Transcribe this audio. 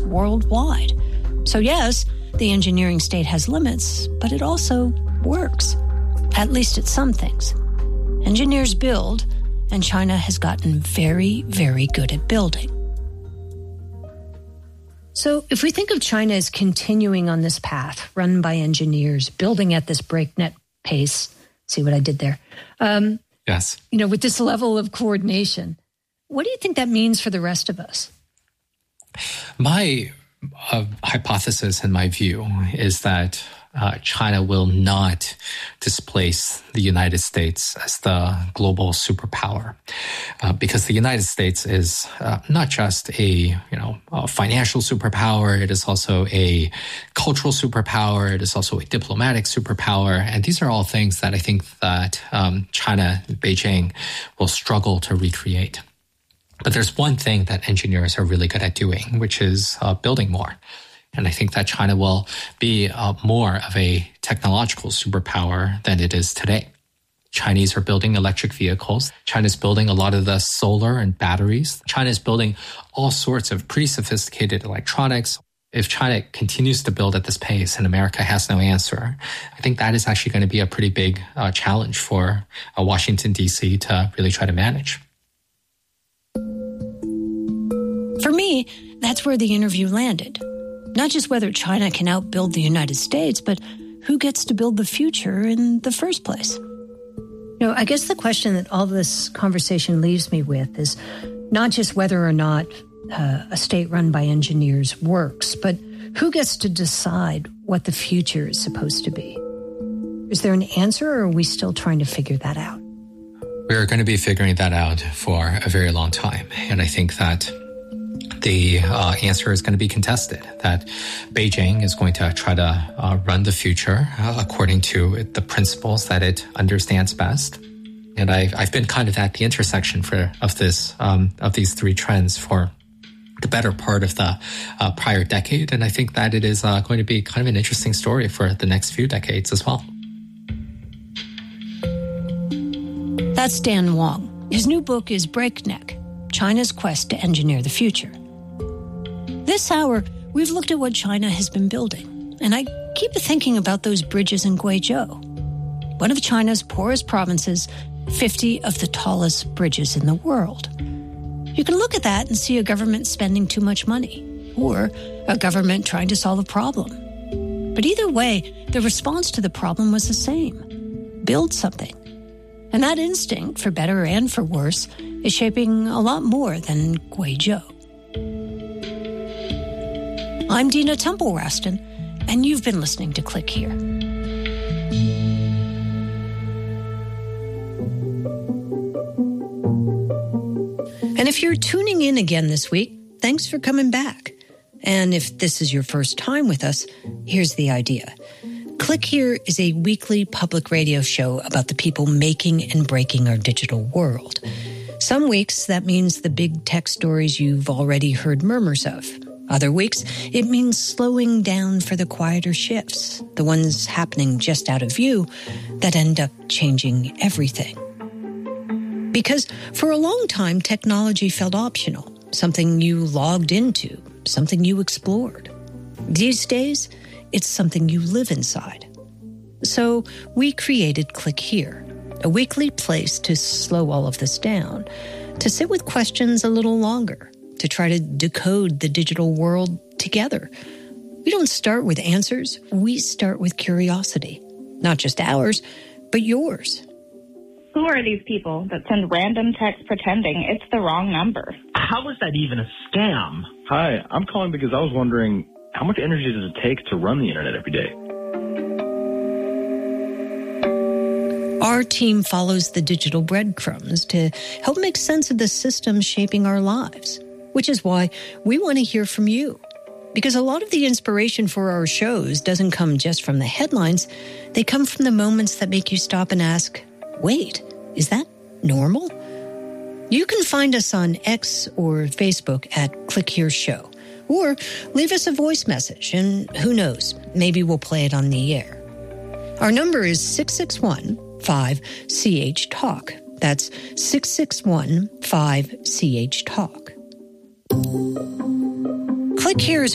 worldwide. So yes, the engineering state has limits, but it also works, at least at some things. Engineers build, and China has gotten very, very good at building. So if we think of China as continuing on this path, run by engineers, building at this breakneck pace, see what I did there? Yes. With this level of coordination, what do you think that means for the rest of us? My hypothesis and my view is that China will not displace the United States as the global superpower, because the United States is not just a financial superpower. It is also a cultural superpower. It is also a diplomatic superpower, and these are all things that I think that China, Beijing, will struggle to recreate. But there's one thing that engineers are really good at doing, which is building more. And I think that China will be more of a technological superpower than it is today. Chinese are building electric vehicles. China's building a lot of the solar and batteries. China's building all sorts of pretty sophisticated electronics. If China continues to build at this pace and America has no answer, I think that is actually going to be a pretty big challenge for Washington, D.C. to really try to manage. For me, that's where the interview landed. Not just whether China can outbuild the United States, but who gets to build the future in the first place? I guess the question that all this conversation leaves me with is not just whether or not a state run by engineers works, but who gets to decide what the future is supposed to be? Is there an answer, or are we still trying to figure that out? We're going to be figuring that out for a very long time. And I think that the answer is going to be contested, that Beijing is going to try to run the future according to the principles that it understands best. And I've been kind of at the intersection of these three trends for the better part of the prior decade. And I think that it is going to be kind of an interesting story for the next few decades as well. That's Dan Wang. His new book is Breakneck: China's Quest to Engineer the Future. This hour, we've looked at what China has been building, and I keep thinking about those bridges in Guizhou, one of China's poorest provinces, 50 of the tallest bridges in the world. You can look at that and see a government spending too much money, or a government trying to solve a problem. But either way, the response to the problem was the same: build something. And that instinct, for better and for worse, is shaping a lot more than Guizhou. I'm Dina Temple-Raston, and you've been listening to Click Here. And if you're tuning in again this week, thanks for coming back. And if this is your first time with us, here's the idea. Click Here is a weekly public radio show about the people making and breaking our digital world. Some weeks, that means the big tech stories you've already heard murmurs of. Other weeks, it means slowing down for the quieter shifts, the ones happening just out of view that end up changing everything. Because for a long time, technology felt optional, something you logged into, something you explored. These days, it's something you live inside. So we created Click Here, a weekly place to slow all of this down, to sit with questions a little longer, to try to decode the digital world together. We don't start with answers, we start with curiosity. Not just ours, but yours. Who are these people that send random text pretending it's the wrong number? How is that even a scam? Hi, I'm calling because I was wondering, how much energy does it take to run the internet every day? Our team follows the digital breadcrumbs to help make sense of the systems shaping our lives, which is why we want to hear from you. Because a lot of the inspiration for our shows doesn't come just from the headlines. They come from the moments that make you stop and ask, wait, is that normal? You can find us on X or Facebook at Click Here Show. Or leave us a voice message, and who knows, maybe we'll play it on the air. Our number is 661-5CH-TALK. That's 661-5CH-TALK. Click Here is